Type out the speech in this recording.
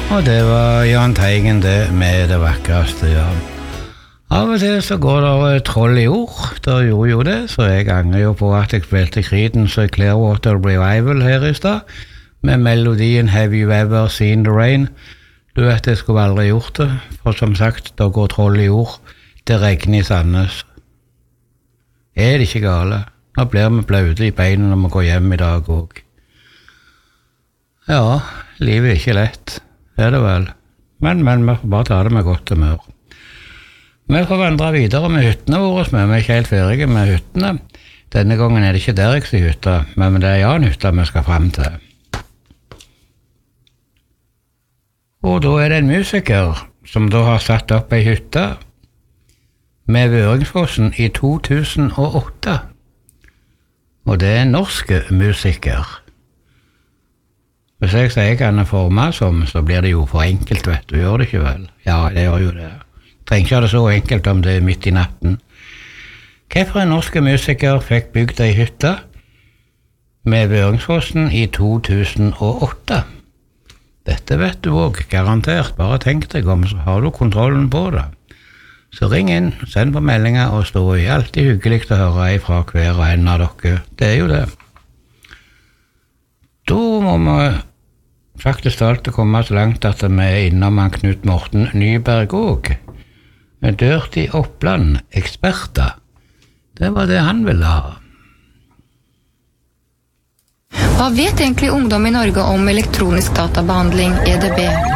Og det var Jahn Teigen det med det vakreste, ja. Av og til så går det troll i ord, det gjorde jo det, så jeg angrer jo på at jeg spilte Creedence og Clearwater Revival her i sted, med melodien Have You Ever Seen the Rain? Du vet, jeg skulle aldri gjort det, for som sagt, det går troll i ord, det regner i Sandnes. Er det ikke gale? Nå blir vi bløde i beina når vi går hjem i dag også. Ja, livet er ikke lett, er det vel, men vi får bare ta det med godt humør. Vi får vandre videre med hyttene våre, men vi er ikke helt ferdige med hyttene. Denne gangen er det ikke Dereks i hytta, men det er Jan hytta vi skal frem til. Og da er det en musiker som da har satt opp ei hytte med Vøringsfossen i 2008. Og det er en norsk musiker. Hvis jeg sier hva han er formet som, så blir det jo for enkelt, vet du. Gjør det ikke vel? Ja, det gjør jo det. Trenger ikke ha det så enkelt om det er midt i natten. Hvorfor en norsk musiker fikk bygd ei hytte med Vøringsfossen i 2008? Dette vet du også, garantert. Bare tenk deg om, så har du kontrollen på det. Så ring inn, send på meldinger og stå i. Alltid hyggelig å høre ifra hver og en av dere. Det er jo det. Da må vi faktisk alt komme så langt at vi er innom han Knut Morten Nyberg også. Dirty Oppland eksperter. Det var det han ville ha. Hva vet egentlig ungdom i Norge om elektronisk databehandling, EDB?